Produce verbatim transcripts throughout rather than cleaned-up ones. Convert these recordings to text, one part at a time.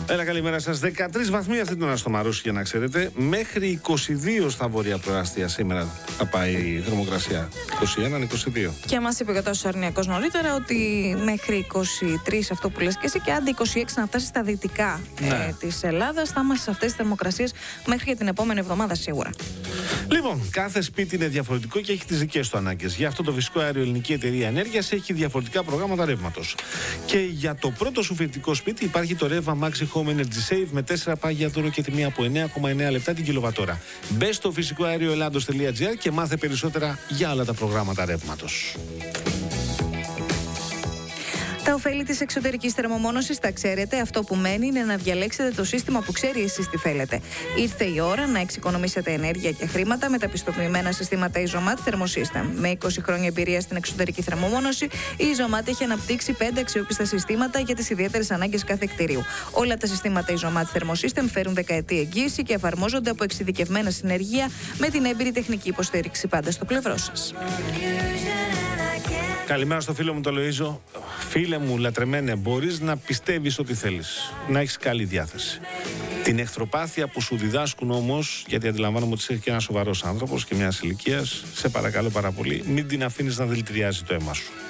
Έλα, καλημέρα σας. δεκατρείς βαθμοί αυτή την ώρα στο Μαρούσι, για να ξέρετε. Μέχρι είκοσι δύο στα βόρεια προάστια σήμερα θα πάει η θερμοκρασία. είκοσι ένα είκοσι δύο. Και μας είπε ο Κατώσης Αρνιακός νωρίτερα ότι μέχρι είκοσι τρεις, αυτό που λες και εσύ, και άντε είκοσι έξι να φτάσει στα δυτικά ναι. ε, της Ελλάδας, θα είμαστε σε αυτές τις θερμοκρασίες μέχρι για την επόμενη εβδομάδα σίγουρα. Λοιπόν, κάθε σπίτι είναι διαφορετικό και έχει τις δικές του ανάγκες. Γι' αυτό το φυσικό αέριο Ελληνική Εταιρεία Ενέργειας έχει διαφορετικά προγράμματα ρεύματος. Και για το πρώτο σου φοιτητικό σπίτι υπάρχει το ρεύμα Maxi Home Energy Save με τέσσερα πάγια δώρο και τιμή από εννέα κόμμα εννέα λεπτά την κιλοβατόρα. Μπες στο φυσικό αέριο ελλάδος τελεία τζι άρ και μάθε περισσότερα για όλα τα προγράμματα ρεύματος. Τα ωφέλη της εξωτερικής θερμομόνωσης τα ξέρετε. Αυτό που μένει είναι να διαλέξετε το σύστημα που ξέρει εσείς τι θέλετε. Ήρθε η ώρα να εξοικονομήσετε ενέργεια και χρήματα με τα πιστοποιημένα συστήματα Isomat Thermosystem. Με είκοσι χρόνια εμπειρία στην εξωτερική θερμομόνωση, η Isomat έχει αναπτύξει πέντε αξιόπιστα συστήματα για τις ιδιαίτερες ανάγκες κάθε κτηρίου. Όλα τα συστήματα Isomat Thermosystem φέρουν δεκαετή εγγύηση και εφαρμόζονται από εξειδικευμένα συνεργεία με την έμπειρη τεχνική υποστήριξη πάντα στο πλευρό σας. Καλημέρα στο φίλο μου το Λοΐζο. Φίλε μου λατρεμένε, μπορείς να πιστεύεις ότι θέλεις, να έχεις καλή διάθεση. Την εχθροπάθεια που σου διδάσκουν όμως, γιατί αντιλαμβάνομαι ότι είσαι και ένας σοβαρός άνθρωπος και μιας ηλικίας, σε παρακαλώ πάρα πολύ, μην την αφήνεις να δηλητηριάζει το αίμα σου.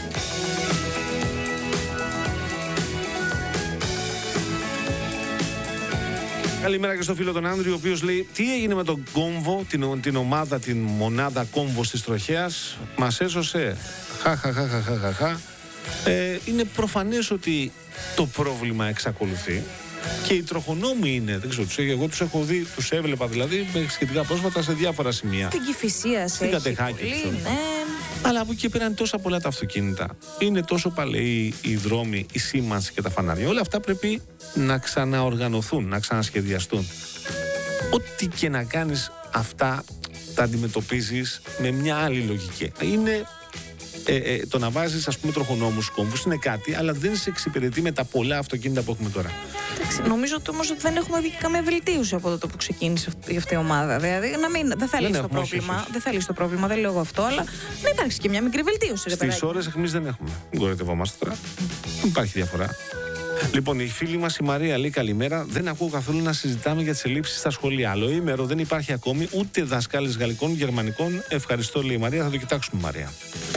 Καλημέρα και στο φίλο τον Άνδρη, ο οποίος λέει: τι έγινε με τον κόμβο, την, την ομάδα, την μονάδα κόμβο της τροχέας, μας έσωσε. Χαχαχαχαχαχαχα. Ε, είναι προφανές ότι το πρόβλημα εξακολουθεί και οι τροχονόμοι είναι, δεν ξέρω, εγώ τους έχω δει, τους έβλεπα δηλαδή σχετικά πρόσφατα σε διάφορα σημεία. Στην Κηφισίας έχει πολύ, ναι. Αλλά από εκεί πέρα είναι τόσα πολλά τα αυτοκίνητα. Είναι τόσο παλαιοί οι δρόμοι, η σήμανση και τα φανάρια. Όλα αυτά πρέπει να ξαναοργανωθούν, να ξανασχεδιαστούν. Ό,τι και να κάνεις, αυτά τα αντιμετωπίζεις με μια άλλη λογική. Είναι ε, ε, το να βάζεις, ας πούμε, τροχονόμους κόμβους είναι κάτι, αλλά δεν σε εξυπηρετεί με τα πολλά αυτοκίνητα που έχουμε τώρα. Νομίζω ότι όμως ότι δεν έχουμε δει καμία βελτίωση από τότε που ξεκίνησε αυτή, αυτή η ομάδα. Δηλαδή, να μην, δεν θα λύσει το πρόβλημα. Όχι, όχι. Δεν θα λύσει το πρόβλημα, δεν λέω εγώ αυτό, αλλά να υπάρξει και μια μικρή βελτίωση. Στις ώρες εμείς δεν έχουμε. Μην κοροϊδευόμαστε τώρα. Δεν υπάρχει διαφορά. Λοιπόν, η φίλη μας η Μαρία λέει: καλημέρα. Δεν ακούω καθόλου να συζητάμε για τις ελλείψεις στα σχολεία. Αλλοήμερο δεν υπάρχει ακόμη ούτε δασκάλες γαλλικών, γερμανικών. Ευχαριστώ, λέει η Μαρία. Θα το κοιτάξουμε, Μαρία.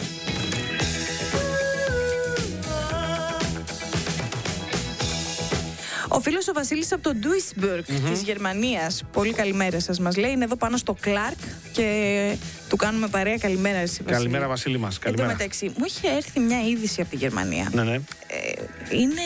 Ο φίλος ο Βασίλης από το Duisburg mm-hmm. της Γερμανίας, πολύ καλημέρα σας, μας λέει, είναι εδώ πάνω στο Κλάρκ και του κάνουμε παρέα. Καλημέρα εσύ, Βασίλη. Καλημέρα, Βασίλη μας. Καλημέρα. Εν τω μεταξύ, μου είχε έρθει μια είδηση από τη Γερμανία. Ναι, ναι. Ε, είναι...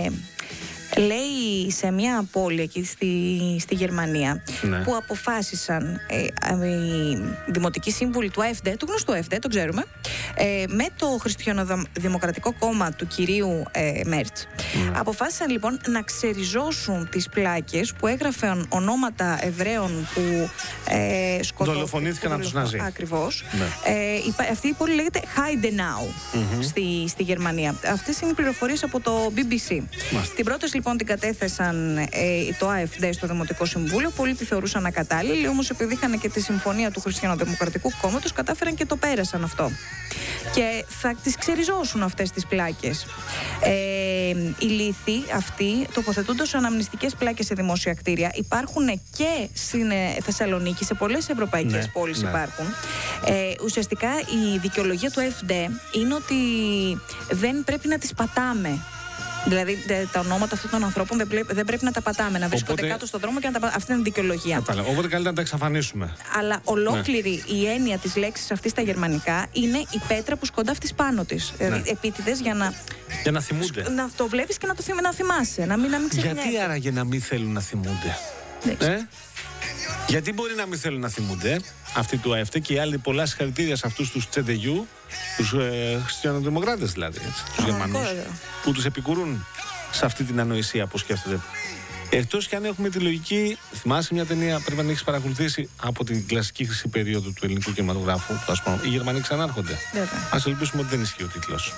Λέει σε μια πόλη εκεί στη, στη Γερμανία, ναι, που αποφάσισαν ε, ε, οι δημοτικοί σύμβουλοι του ΑΕΦΔ, του γνωστού ΑΕΦΔ, το ξέρουμε, ε, με το Χριστιανοδημοκρατικό Κόμμα του κυρίου ε, Μέρτς. Ναι. Αποφάσισαν λοιπόν να ξεριζώσουν τις πλάκες που έγραφαν ονόματα Εβραίων που ε, σκοτώθηκαν. Δολοφονήθηκαν από τους Ναζί. Ακριβώς. Ναι. Ε, αυτή η πόλη λέγεται Heidenau mm-hmm. στη, στη Γερμανία. Αυτές είναι οι πληροφορίες από το μπι μπι σι. Μάλιστα. Την πρόταση λοιπόν την κατέθεσαν ε, το ΑΕΦΔ στο Δημοτικό Συμβούλιο. Πολλοί τη θεωρούσαν ακατάλληλη, όμως επειδή είχαν και τη συμφωνία του Χριστιανοδημοκρατικού Κόμματος, κατάφεραν και το πέρασαν αυτό. Και θα τις ξεριζώσουν αυτές τις πλάκες. Ε, οι λίθοι αυτοί τοποθετούνται ως αναμνηστικές πλάκες σε δημόσια κτίρια. Υπάρχουν και στην Θεσσαλονίκη, σε πολλές ευρωπαϊκές ναι, πόλεις ναι. υπάρχουν. Ε, ουσιαστικά η δικαιολογία του ΑΕΦΔ είναι ότι δεν πρέπει να τις πατάμε. Δηλαδή τα ονόματα αυτών των ανθρώπων δεν, δεν πρέπει να τα πατάμε, να βρίσκονται Οπότε... κάτω στον δρόμο και να τα πατάμε. Αυτή είναι η δικαιολογία. Οπότε καλύτερα να τα εξαφανίσουμε. Αλλά ολόκληρη ναι. η έννοια της λέξης αυτής στα γερμανικά είναι η πέτρα που σκοντάφτει πάνω της. Ναι. Δηλαδή επίτηδες για να. Για να θυμούνται. Να το βλέπεις και να το θυμ... να θυμάσαι. Να μην, να μην Γιατί άραγε να μην θέλουν να θυμούνται. Ε? Γιατί μπορεί να μην θέλουν να θυμούνται αυτοί του ΑΕΦΤ και οι άλλοι, πολλά συγχαρητήρια σε αυτούς τους Τσεντεγιού, τους ε, χριστιανοδημοκράτες δηλαδή, έτσι, τους Γερμανούς, που τους επικουρούν σε αυτή την ανοησία που σκέφτονται. Εκτός κι αν έχουμε τη λογική, θυμάσαι μια ταινία, πρέπει να έχεις παρακολουθήσει από την κλασική χρυσή περίοδο του ελληνικού κινηματογράφου, που ας πούμε, οι Γερμανοί ξανάρχονται. Βέβαια. Ας ελπίσουμε ότι δεν ισχύει ο τίτλος.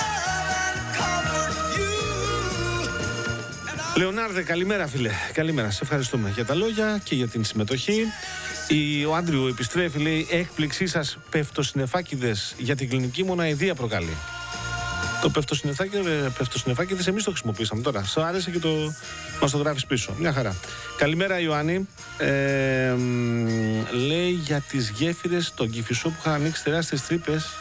Λεωνάρδε, καλημέρα φίλε. Καλημέρα, σε ευχαριστούμε για τα λόγια και για την συμμετοχή. Η, ο Άντριου επιστρέφει, λέει: έκπληξή σας, πεφτοσυννεφάκηδες, για την κλινική μοναηδία προκαλεί. Το πεφτοσυννεφάκηδες εμείς το χρησιμοποίησαμε τώρα. Σου άρεσε και το μας το γράφεις πίσω. Μια χαρά. Καλημέρα Ιωάννη. Ε, λέει για τις γέφυρες στον Κηφισό που είχαν ανοίξει τεράστιες τρύπες.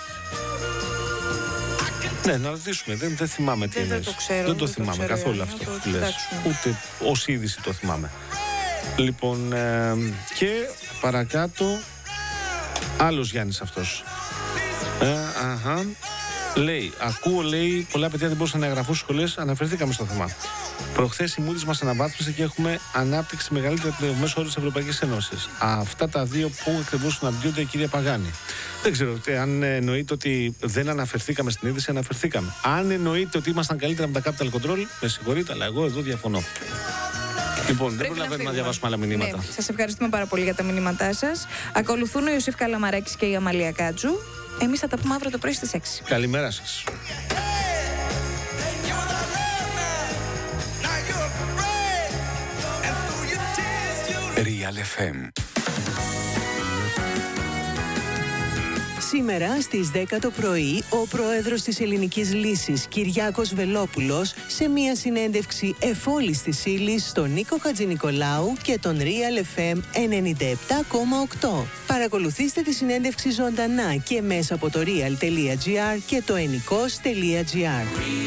Ναι, να ρωτήσουμε. Δεν, δεν θυμάμαι τι είναι. Δεν το ξέρω. Δεν το δεν θυμάμαι το ξέρω, καθόλου να αυτό το που λες. Ούτε ως είδηση το θυμάμαι. Λοιπόν, ε, και παρακάτω άλλος Γιάννης αυτός. Ε, αχα. Λέει, ακούω, λέει, πολλά παιδιά δεν μπορούσαν να εγγραφούν στις σχολές. Αναφερθήκαμε στο θέμα. Προχθές η Moody's μας αναβάθμισε και έχουμε ανάπτυξη μεγαλύτερη από το μέσο όρο της Ευρωπαϊκής Ένωσης. Αυτά τα δύο που ακριβώς συναντιούνται, η κυρία Παγάνη. Δεν ξέρω αν εννοείται ότι δεν αναφερθήκαμε στην είδηση, αναφερθήκαμε. Αν εννοείται ότι ήμασταν καλύτερα με τα capital control, με συγχωρείτε, αλλά εγώ εδώ διαφωνώ. Λοιπόν, δεν προλαβαίνουμε να, να διαβάσουμε άλλα μηνύματα. Ναι, σας ευχαριστούμε πάρα πολύ για τα μηνύματά σας. Ακολουθούν ο Ιωσήφ Καλαμαράκης και η Αμαλία Κάτζου. Εμείς θα τα πούμε αύριο το πρωί στις έξι. Καλημέρα σας. Real εφ εμ. Σήμερα στις δέκα το πρωί, ο πρόεδρος της Ελληνικής Λύσης, Κυριάκος Βελόπουλος, σε μια συνέντευξη εφόλης της ύλης στον Νίκο Χατζηνικολάου και τον Real εφ εμ ενενήντα επτά κόμμα οκτώ. Παρακολουθήστε τη συνέντευξη ζωντανά και μέσα από το real.gr και το ενικός.gr.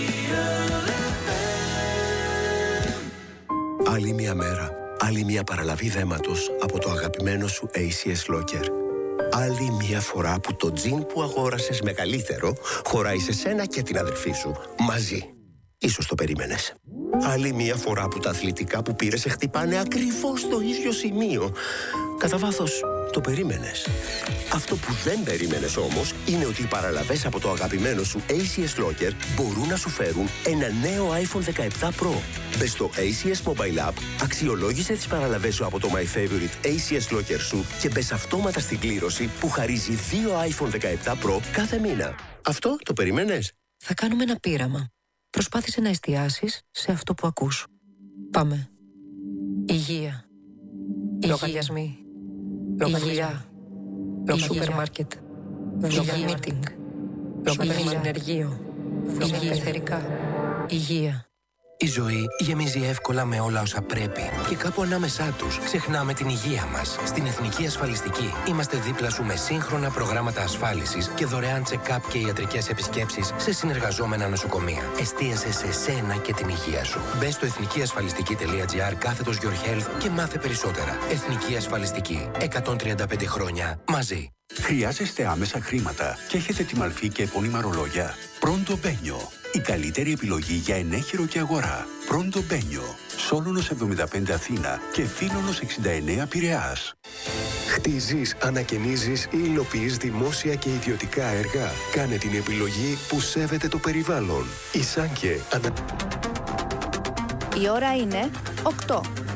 Άλλη μια μέρα, άλλη μια παραλαβή δέματος από το αγαπημένο σου έι σι ες Locker. Άλλη μια φορά που το τζιν που αγόρασες μεγαλύτερο χωράει σε σένα και την αδερφή σου μαζί. Ίσως το περίμενες. Άλλη μια φορά που τα αθλητικά που πήρες σε χτυπάνε ακριβώς στο ίδιο σημείο. Κατά βάθος, το περίμενες. Αυτό που δεν περίμενες όμως είναι ότι οι παραλαβές από το αγαπημένο σου έι σι ες Locker μπορούν να σου φέρουν ένα νέο άιφον δεκαεπτά Pro. Μπες στο έι σι ες Mobile App, αξιολόγησε τις παραλαβές σου από το My Favorite έι σι ες Locker σου και μπες αυτόματα στην κλήρωση που χαρίζει δύο άιφον δεκαεπτά Pro κάθε μήνα. Αυτό το περίμενες? Θα κάνουμε ένα πείραμα. Προσπάθησε να εστιάσεις σε αυτό που ακούς. Πάμε. Υγεία. Λογαριασμοί. Υγεία. Σούπερ μάρκετ. Υγεία μίτινγκ. Ενεργείο. Υγεία εθερικά. Υγεία. Η ζωή γεμίζει εύκολα με όλα όσα πρέπει και κάπου ανάμεσά τους ξεχνάμε την υγεία μας. Στην Εθνική Ασφαλιστική είμαστε δίπλα σου με σύγχρονα προγράμματα ασφάλισης και δωρεάν check-up και ιατρικές επισκέψεις σε συνεργαζόμενα νοσοκομεία. Εστίασε σε σένα και την υγεία σου. Μπες στο εθνικιασφαλιστική.gr κάθετος Your Health και μάθε περισσότερα. Εθνική Ασφαλιστική. εκατόν τριάντα πέντε χρόνια μαζί. Χρειάζεστε άμεσα χρήματα και έχετε τη μαλφή και επώνυμα ρολόγια? Pronto Benio. Η καλύτερη επιλογή για ενέχειρο και αγορά. Pronto Benio. Σόλωνος εβδομήντα πέντε Αθήνα και Φίλωνος εξήντα εννέα Πειραιάς. Χτίζεις, ανακαινίζεις ή υλοποιείς δημόσια και ιδιωτικά έργα? Κάνε την επιλογή που σέβεται το περιβάλλον. Η Σάνκε ανα... Η ώρα είναι οκτώ.